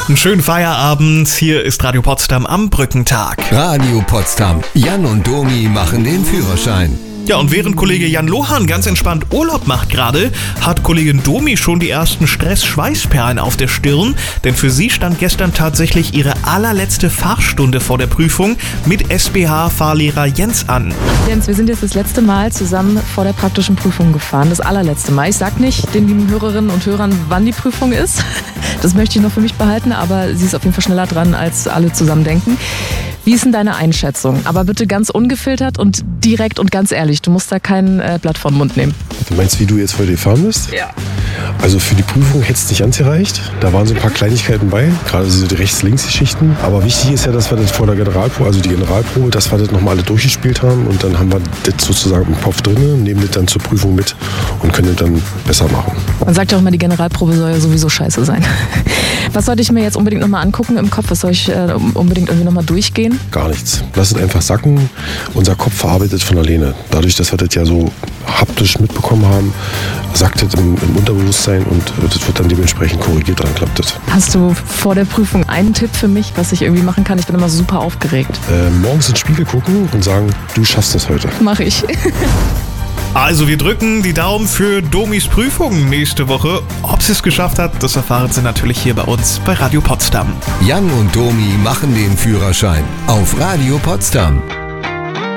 Einen schönen Feierabend. Hier ist Radio Potsdam am Brückentag. Radio Potsdam. Jan und Domi machen den Führerschein. Ja, und während Kollege Jan Lohan ganz entspannt Urlaub macht gerade, hat Kollegin Domi schon die ersten Stress-Schweißperlen auf der Stirn. Denn für sie stand gestern tatsächlich ihre allerletzte Fahrstunde vor der Prüfung mit SBH-Fahrlehrer Jens an. Jens, wir sind jetzt das letzte Mal zusammen vor der praktischen Prüfung gefahren. Das allerletzte Mal. Ich sag nicht den lieben Hörerinnen und Hörern, wann die Prüfung ist. Das möchte ich noch für mich behalten, aber sie ist auf jeden Fall schneller dran, als alle zusammen denken. Wie ist denn deine Einschätzung? Aber bitte ganz ungefiltert und direkt und ganz ehrlich. Du musst da kein Blatt vor den Mund nehmen. Du meinst, wie du jetzt heute gefahren bist? Ja. Also für die Prüfung hätte es nicht angereicht. Da waren so ein paar Kleinigkeiten bei, gerade so die Rechts-Links-Geschichten. Aber wichtig ist ja, dass wir das vor der Generalprobe, also die Generalprobe, dass wir das nochmal alle durchgespielt haben. Und dann haben wir das sozusagen im Kopf drin, nehmen das dann zur Prüfung mit und können das dann besser machen. Man sagt ja auch immer, die Generalprobe soll ja sowieso scheiße sein. Was sollte ich mir jetzt unbedingt nochmal angucken im Kopf? Was soll ich unbedingt irgendwie nochmal durchgehen? Gar nichts. Lass es einfach sacken. Unser Kopf verarbeitet von alleine. Dadurch, dass wir das ja so haptisch mitbekommen haben, sackt das im Unterbewusstsein und das wird dann dementsprechend korrigiert, dann klappt das. Hast du vor der Prüfung einen Tipp für mich, was ich irgendwie machen kann? Ich bin immer super aufgeregt. Morgens in den Spiegel gucken und sagen, du schaffst das heute. Mach ich. Also wir drücken die Daumen für Domis Prüfung nächste Woche. Ob sie es geschafft hat, das erfahren Sie natürlich hier bei uns bei Radio Potsdam. Jan und Domi machen den Führerschein auf Radio Potsdam.